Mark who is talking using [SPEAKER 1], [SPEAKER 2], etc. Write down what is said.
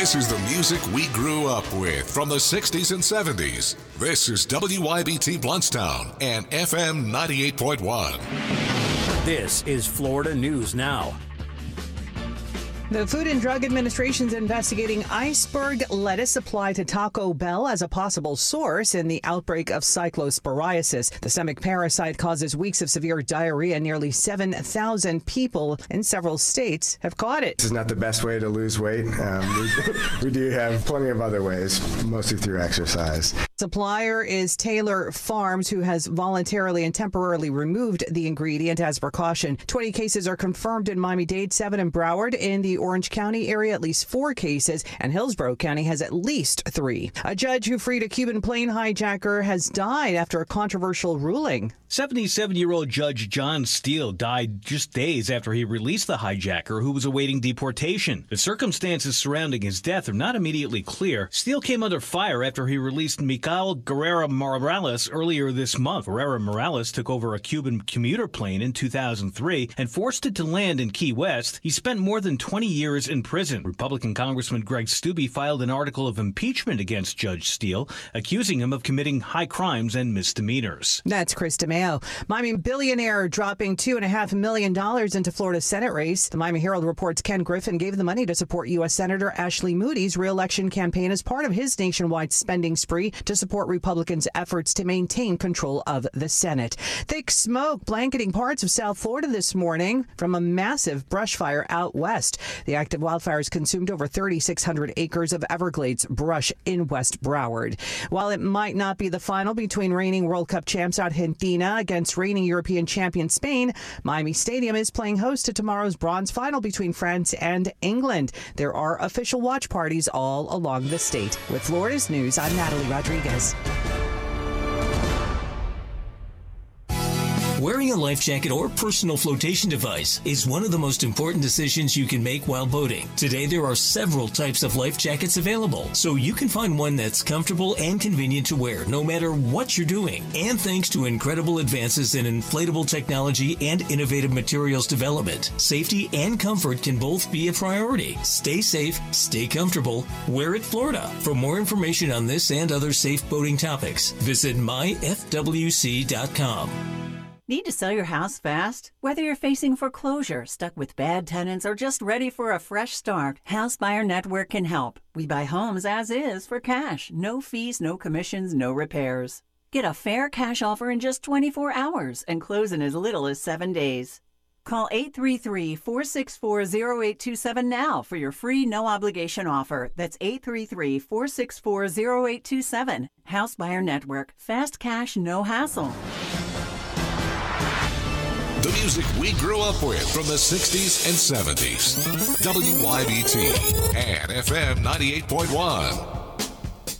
[SPEAKER 1] This is the music we grew up with from the 60s and 70s. This is WYBT Bluntstown and FM 98.1.
[SPEAKER 2] This is Florida News Now.
[SPEAKER 3] The Food and Drug Administration is investigating iceberg lettuce supplied to Taco Bell as a possible source in the outbreak of cyclosporiasis. The stomach parasite causes weeks of severe diarrhea. Nearly 7,000 people in several states have caught it.
[SPEAKER 4] This is not the best way to lose weight. We do have plenty of other ways, mostly through exercise.
[SPEAKER 3] Supplier is Taylor Farms, who has voluntarily and temporarily removed the ingredient as precaution. 20 cases are confirmed in Miami-Dade, 7 in Broward. In the Orange County area, at least 4 cases, and Hillsborough County has at least 3. A judge who freed a Cuban plane hijacker has died after a controversial ruling.
[SPEAKER 5] 77-year-old Judge John Steele died just days after he released the hijacker who was awaiting deportation. The circumstances surrounding his death are not immediately clear. Steele came under fire after he released Miguel Guerrero Morales earlier this month. Guerrero Morales took over a Cuban commuter plane in 2003 and forced it to land in Key West. He spent more than 20 years in prison. Republican Congressman Greg Steube filed an article of impeachment against Judge Steele, accusing him of committing high crimes and misdemeanors.
[SPEAKER 3] That's Chris DeMeo. Miami billionaire dropping $2.5 million into Florida Senate race. The Miami Herald reports Ken Griffin gave the money to support U.S. Senator Ashley Moody's re-election campaign as part of his nationwide spending spree to support Republicans' efforts to maintain control of the Senate. Thick smoke blanketing parts of South Florida this morning from a massive brush fire out west. The active wildfires consumed over 3,600 acres of Everglades brush in West Broward. While it might not be the final between reigning World Cup champs Argentina against reigning European champion Spain, Miami Stadium is playing host to tomorrow's bronze final between France and England. There are official watch parties all along the state. With Florida's News, I'm Natalie Rodriguez.
[SPEAKER 6] Wearing a life jacket or personal flotation device is one of the most important decisions you can make while boating. Today, there are several types of life jackets available, so you can find one that's comfortable and convenient to wear no matter what you're doing. And thanks to incredible advances in inflatable technology and innovative materials development, safety and comfort can both be a priority. Stay safe, stay comfortable, wear it Florida. For more information on this and other safe boating topics, visit myfwc.com.
[SPEAKER 7] Need to sell your house fast? Whether you're facing foreclosure, stuck with bad tenants, or just ready for a fresh start, House Buyer Network can help. We buy homes as is for cash. No fees, no commissions, no repairs. Get a fair cash offer in just 24 hours and close in as little as 7 days. Call 833-464-0827 now for your free no-obligation offer. That's 833-464-0827. House Buyer Network. Fast cash, no hassle.
[SPEAKER 1] The music we grew up with from the 60s and 70s. WYBT and FM 98.1.